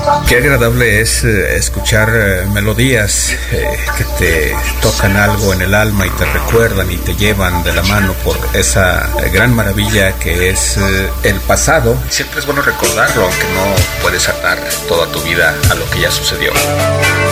Qué agradable es escuchar melodías que te tocan algo en el alma y te recuerdan y te llevan de la mano por esa gran maravilla que es el pasado. Siempre es bueno recordarlo, aunque no puedes atar toda tu vida a lo que ya sucedió.